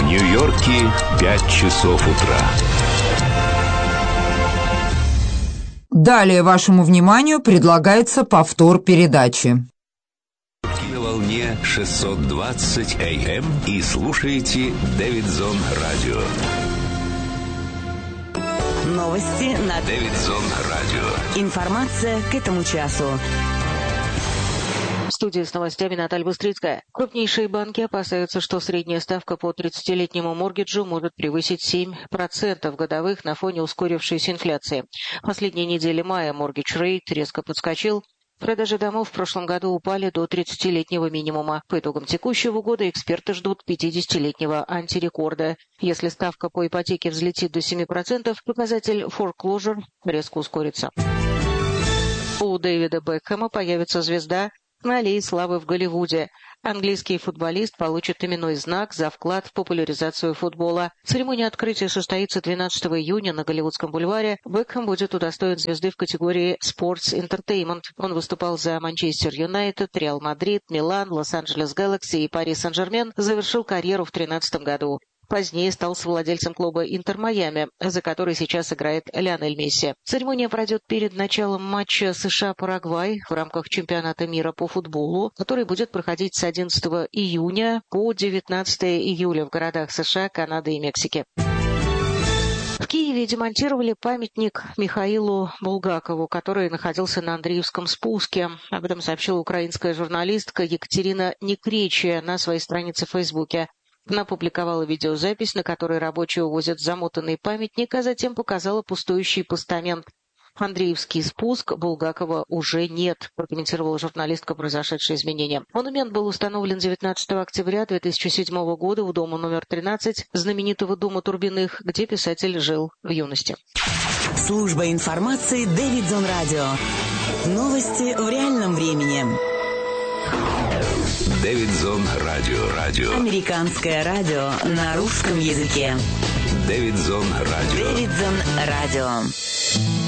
Нью-Йорке 5 часов утра. Далее вашему вниманию предлагается повтор передачи. На волне 620 АМ и слушаете Дэвидсон Радио. Новости на Дэвидсон Радио. Информация к этому часу. В студии с новостями Наталья Быстрицкая. Крупнейшие банки опасаются, что средняя ставка по 30-летнему моргиджу может превысить 7% годовых на фоне ускорившейся инфляции. В последние недели мая моргидж рейт резко подскочил. Продажи домов в прошлом году упали до 30-летнего минимума. По итогам текущего года эксперты ждут 50-летнего антирекорда. Если ставка по ипотеке взлетит до 7%, показатель foreclosure резко ускорится. У Дэвида Бекхэма появится звезда на аллее славы в Голливуде. Английский футболист получит именной знак за вклад в популяризацию футбола. Церемония открытия состоится 12 июня на Голливудском бульваре. Бекхэм будет удостоен звезды в категории Sports Entertainment. Он выступал за Манчестер Юнайтед, Реал Мадрид, Милан, Лос-Анджелес Гэлакси и Пари Сен-Жермен, завершил карьеру в 2013 году. Позднее стал совладельцем клуба «Интер Майами», за который сейчас играет Лионель Месси. Церемония пройдет перед началом матча США-Парагвай в рамках чемпионата мира по футболу, который будет проходить с 11 июня по 19 июля в городах США, Канады и Мексики. В Киеве демонтировали памятник Михаилу Булгакову, который находился на Андреевском спуске. Об этом сообщила украинская журналистка Екатерина Некречия на своей странице в Фейсбуке. Она опубликовала видеозапись, на которой рабочие увозят замотанный памятник, а затем показала пустующий постамент. Андреевский спуск Булгакова уже нет, прокомментировала журналистка произошедшие изменения. Монумент был установлен 19 октября 2007 года у дома номер 13, знаменитого дома Турбиных, где писатель жил в юности. Служба информации Дэвидсон Радио. Новости в реальном времени. Дэвидсон Радио. Американское радио на русском языке. Дэвидсон Радио. Дэвидсон Радио.